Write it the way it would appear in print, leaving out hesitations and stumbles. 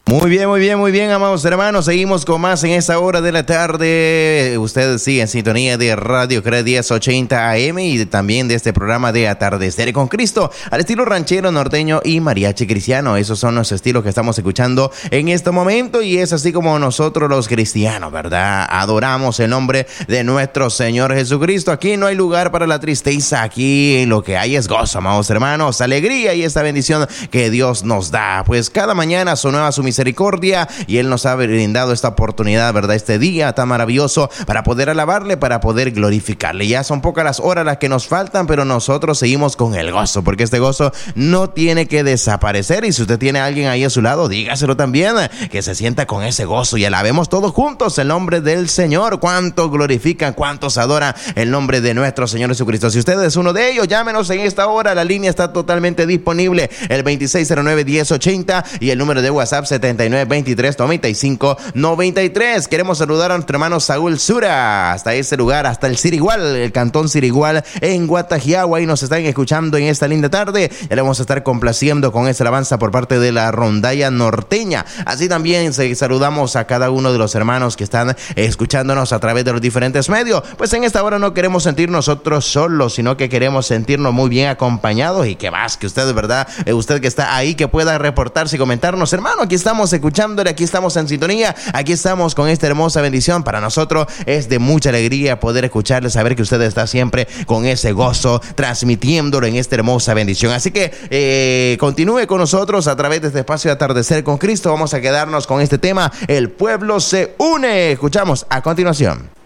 Muy bien, muy bien, muy bien, amados hermanos. Seguimos con más en esta hora de la tarde. Ustedes siguen en sintonía de Radio CRE 1080 AM y también de este programa de Atardecer con Cristo, al estilo ranchero, norteño y mariachi cristiano. Esos son los estilos que estamos escuchando en este momento y es así como nosotros los cristianos, ¿verdad? Adoramos el nombre de nuestro Señor Jesucristo. Aquí no hay lugar para la tristeza, aquí lo que hay es gozo, amados hermanos, alegría y esta bendición que Dios nos da. Pues cada mañana son nuevas su misericordia y Él nos ha brindado esta oportunidad, ¿verdad? Este día tan maravilloso para poder alabarle, para poder glorificarle. Ya son pocas las horas las que nos faltan, pero nosotros seguimos con el gozo, porque este gozo no tiene que desaparecer. Y si usted tiene a alguien ahí a su lado, dígaselo también, que se sienta con ese gozo y alabemos todos juntos el nombre del Señor. Cuántos glorifican, cuántos adoran el nombre de nuestro Señor Jesucristo. Si usted es uno de ellos, llámenos en esta hora. La línea está totalmente disponible, el 2609-1080 y el número de WhatsApp 7923-9593. Queremos saludar a nuestro hermano Saúl Sura, hasta ese lugar, hasta el Sirigual, el cantón Sirigual en Guatajiagua, y nos están escuchando en esta linda tarde. Ya le vamos a estar complaciendo con esta alabanza por parte de la rondalla norteña. Así también saludamos a cada uno de los hermanos que están escuchándonos a través de los diferentes medios. Pues en esta hora no queremos sentir nosotros solos, sino que queremos sentirnos muy bien acompañados, y que más que usted, ¿verdad? Usted que está ahí, que pueda reportarse y comentarnos, hermano, aquí estamos escuchándole, aquí estamos en sintonía, aquí estamos con esta hermosa bendición. Para nosotros es de mucha alegría poder escucharle, saber que usted está siempre con ese gozo, transmitiéndolo en esta hermosa bendición. Así que continúe con nosotros a través de este espacio de Atardecer con Cristo. Vamos a quedarnos con este tema, el pueblo se une. Escuchamos a continuación.